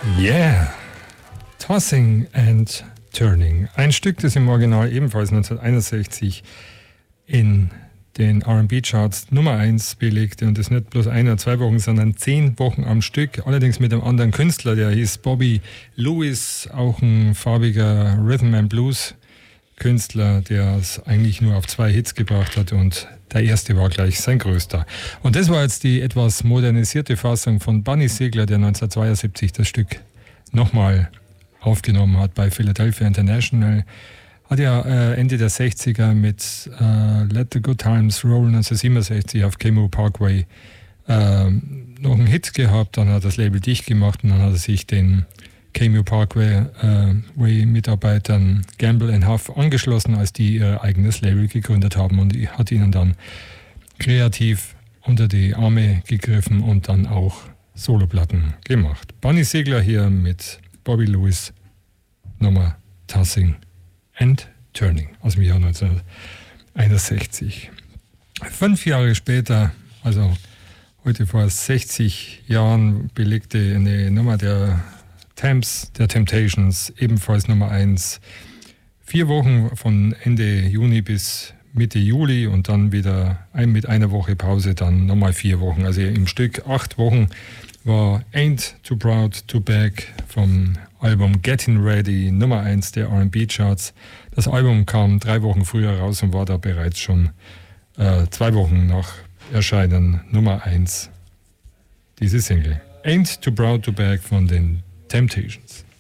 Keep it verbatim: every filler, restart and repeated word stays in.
Yeah, Tossing and Turning. Ein Stück, das im Original ebenfalls neunzehnhunderteinundsechzig in den R and B-Charts Nummer eins belegte und das nicht bloß ein oder zwei Wochen, sondern zehn Wochen am Stück. Allerdings mit einem anderen Künstler, der hieß Bobby Lewis, auch ein farbiger Rhythm and Blues Künstler, der es eigentlich nur auf zwei Hits gebracht hat und der erste war gleich sein größter. Und das war jetzt die etwas modernisierte Fassung von Bunny Sigler, der neunzehnhundertzweiundsiebzig das Stück nochmal aufgenommen hat bei Philadelphia International. Hat ja äh, Ende der sechziger mit äh, Let the Good Times Roll neunzehnhundertsiebenundsechzig auf Kemu Parkway äh, noch einen Hit gehabt, dann hat er das Label dicht gemacht und dann hat er sich den Kemu Parkway äh, Mitarbeitern Gamble and Huff angeschlossen, als die ihr eigenes Label gegründet haben und hat ihnen dann kreativ unter die Arme gegriffen und dann auch Soloplatten gemacht. Bunny Sigler hier mit Bobby Lewis, Nummer Tossing and Turning aus dem Jahr neunzehnhunderteinundsechzig. Fünf Jahre später, also heute vor sechzig Jahren, belegte eine Nummer der Temps, der Temptations, ebenfalls Nummer eins. Vier Wochen von Ende Juni bis Mitte Juli und dann wieder ein, mit einer Woche Pause, dann nochmal vier Wochen. Also im Stück acht Wochen war Ain't Too Proud to Beg vom Album Getting Ready, Nummer eins der R and B-Charts. Das Album kam drei Wochen früher raus und war da bereits schon äh, zwei Wochen nach Erscheinen Nummer eins. Diese Single. Ain't Too Proud to Beg von den Temptations.